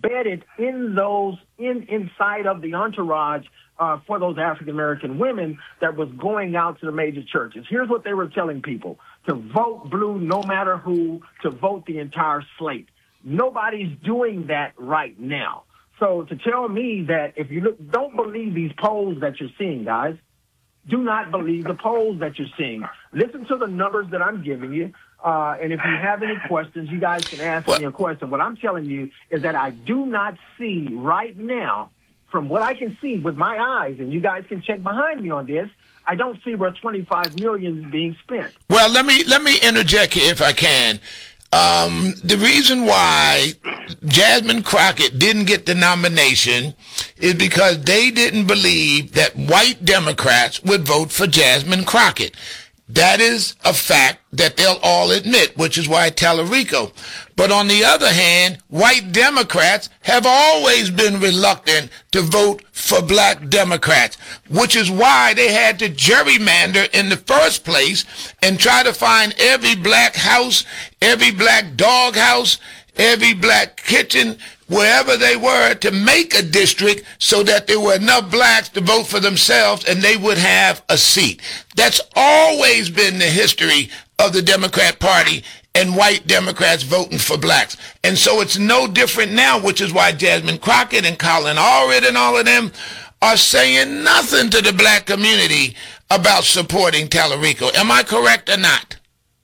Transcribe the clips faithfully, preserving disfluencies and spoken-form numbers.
embedded in those, in inside of the entourage uh, for those African-American women that was going out to the major churches. Here's what they were telling people: to vote blue no matter who, to vote the entire slate. Nobody's doing that right now. So to tell me that if you look, don't believe these polls that you're seeing, guys. Do not believe the polls that you're seeing. Listen to the numbers that I'm giving you. Uh, and if you have any questions, you guys can ask me a question. What I'm telling you is that I do not see right now, from what I can see with my eyes, and you guys can check behind me on this, I don't see where twenty-five million dollars is being spent. Well, let me let me interject here if I can. Um, the reason why Jasmine Crockett didn't get the nomination is because they didn't believe that white Democrats would vote for Jasmine Crockett. That is a fact that they'll all admit, which is why Tallarico. But on the other hand, white Democrats have always been reluctant to vote for black Democrats, which is why they had to gerrymander in the first place and try to find every black house, every black dog house, every black kitchen, wherever they were, to make a district so that there were enough blacks to vote for themselves and they would have a seat. That's always been the history of the Democrat Party and white Democrats voting for blacks. And so it's no different now, which is why Jasmine Crockett and Colin Allred and all of them are saying nothing to the black community about supporting Tallarico. Am I correct or not?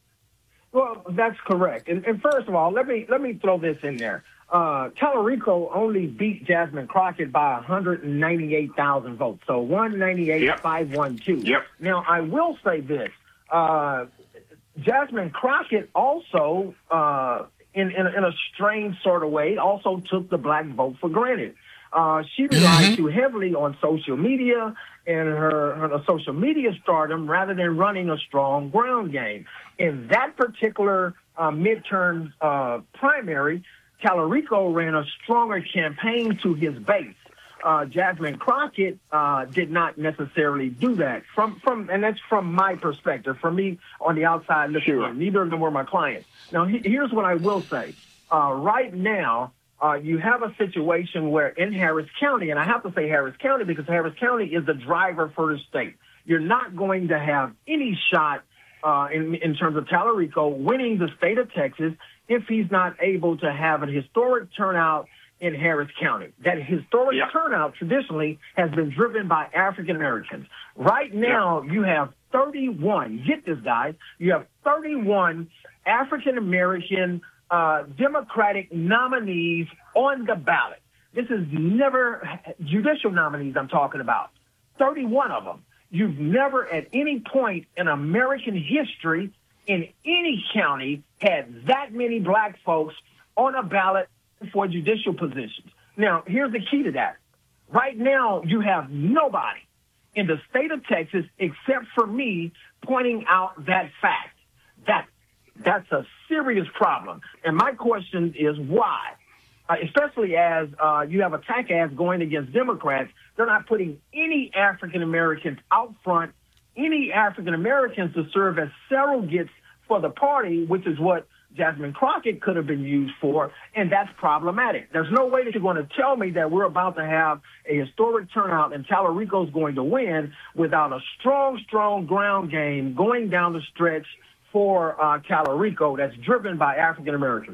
Well, that's correct. And, and first of all, let me let me throw this in there. Uh, Tallarico only beat Jasmine Crockett by one hundred ninety-eight thousand votes. So one ninety-eight, yep. five twelve. Yep. Now, I will say this. Uh, Jasmine Crockett also, uh, in, in, in a strange sort of way, also took the black vote for granted. Uh, she relied mm-hmm. too heavily on social media and her, her social media stardom rather than running a strong ground game. In that particular uh, midterm uh, primary, Tallarico ran a stronger campaign to his base. Uh, Jasmine Crockett uh, did not necessarily do that. From from, and that's from my perspective. For me, on the outside looking sure. in, neither of them were my clients. Now, he, here's what I will say. Uh, right now, uh, you have a situation where in Harris County, and I have to say Harris County because Harris County is the driver for the state. You're not going to have any shot uh, in in terms of Tallarico winning the state of Texas if he's not able to have a historic turnout in Harris County. That historic yeah. turnout traditionally has been driven by African Americans. Right now, yeah. you have thirty-one, get this, guys, you have thirty-one African American uh, Democratic nominees on the ballot. This is never judicial nominees I'm talking about. thirty-one of them. You've never at any point in American history in any county had that many black folks on a ballot for judicial positions. Now, here's the key to that. Right now, you have nobody in the state of Texas except for me pointing out that fact. That that's a serious problem. And my question is why? Uh, especially as uh, you have attack ads going against Democrats, they're not putting any African Americans out front, any African Americans to serve as surrogates for the party, which is what Jasmine Crockett could have been used for, and that's problematic. There's no way that you're going to tell me that we're about to have a historic turnout and Tallarico's going to win without a strong, strong ground game going down the stretch for uh, Tallarico that's driven by African Americans.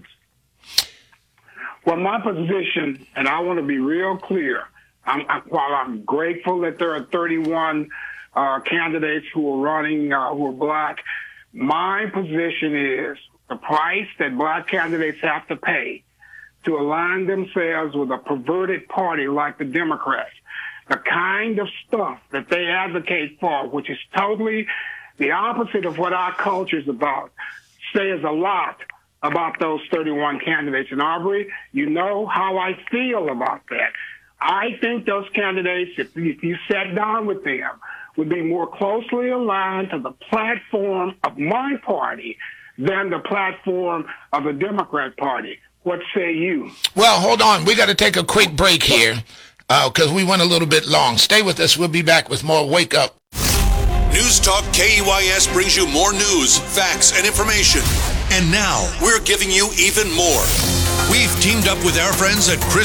Well, my position, and I want to be real clear, I'm, I, while I'm grateful that there are thirty-one uh, candidates who are running uh, who are black, my position is the price that black candidates have to pay to align themselves with a perverted party like the Democrats, the kind of stuff that they advocate for, which is totally the opposite of what our culture is about, says a lot about those thirty-one candidates. And Aubrey, you know how I feel about that. I think those candidates, if you, if you sat down with them, would be more closely aligned to the platform of my party than the platform of the Democrat Party. What say you? Well, hold on. We got to take a quick break here because uh, we went a little bit long. Stay with us. We'll be back with more Wake Up. News Talk K E Y S brings you more news, facts, and information. And now we're giving you even more. We've teamed up with our friends at Chris